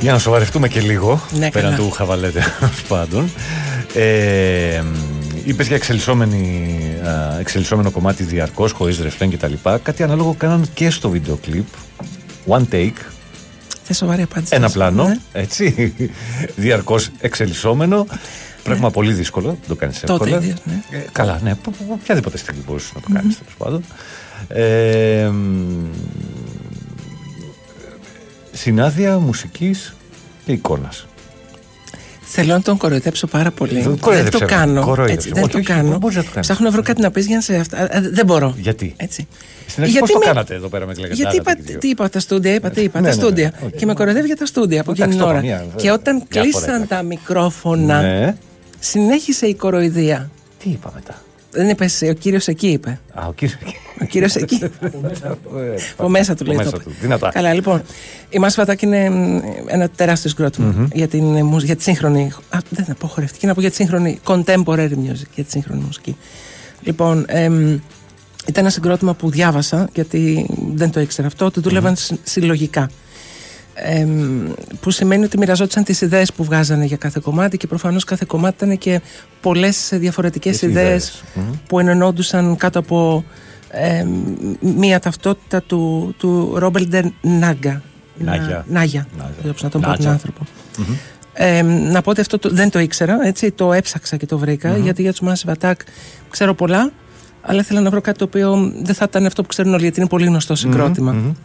Για να σοβαρευτούμε και λίγο, Ναι, πέραν καλά. του χαβαλέτε πάντων. Είπες για εξελισσόμενο κομμάτι διαρκώς, χωρίς ρεφρέν κτλ. Κάτι ανάλογο κάναν και στο βίντεο κλιπ. One take. Θες σοβαρή απάντηση? Ένα πλάνο, Ναι. έτσι. Διαρκώς εξελισσόμενο. Πράγμα πολύ δύσκολο, δεν το κάνεις εύκολα. Τότε ίδιος, ναι. Καλά, ναι. Οποιαδήποτε στιγμή μπορείς να το κάνεις, τέλος πάντων. Συνάδεια μουσικής και εικόνας. Θέλω να τον κοροϊδέψω πάρα πολύ. Δεν Κοροϊδέψε το με. κάνω. Κοροϊδέψε. Έτσι, δεν το κάνω. Μπορείς να το κάνεις. Ψάχνω να βρω κάτι να πεις για να σε αυτά. Δεν μπορώ. Γιατί? Έτσι. Στην αρχή πώς το κάνατε εδώ πέρα με κλαιγατάρα? Γιατί τι είπα τα στούντια, είπα τα στούντια. Ναι. Και με κοροϊδεύει για τα στούντια από εκείνη την ώρα. Και όταν κλείσαν τα μικρόφωνα, συνέχισε η κοροϊδία. Τι είπα μετά? Δεν είπε εσύ, ο κύριος εκεί είπε. Α, ο κύριος εκεί. Ο κύριος εκεί. Από μέσα του λέει το. Δυνατά. Καλά, λοιπόν. Η Μάση Φατάκη είναι ένα τεράστιο συγκρότημα για τη σύγχρονη. Δεν θα πω χορευτική, να πω για τη σύγχρονη contemporary music, για τη σύγχρονη μουσική. Λοιπόν, ήταν ένα συγκρότημα που διάβασα, γιατί δεν το ήξερα αυτό, ότι δούλευαν συλλογικά. Που σημαίνει ότι μοιραζόντουσαν τις ιδέες που βγάζανε για κάθε κομμάτι και προφανώς κάθε κομμάτι ήταν και πολλές διαφορετικές ιδέες που ενωνόντουσαν κάτω από μία ταυτότητα του Ρόμπερτ Νάγια. Νάγια, να τον πω τον άνθρωπο. Να πω ότι αυτό δεν το ήξερα, έτσι, το έψαξα και το βρήκα, γιατί για τους Massive Attack ξέρω πολλά, αλλά ήθελα να βρω κάτι το οποίο δεν θα ήταν αυτό που ξέρουν όλοι, γιατί είναι πολύ γνωστό συγκρότημα.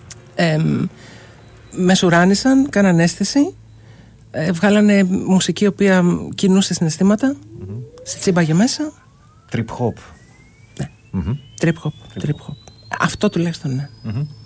Μεσουράνησαν, κάναν αίσθηση, βγάλανε μουσική η οποία κινούσε συναισθήματα, σε τσίμπαγε μέσα. Trip hop. Ναι. Trip hop. Αυτό τουλάχιστον ναι.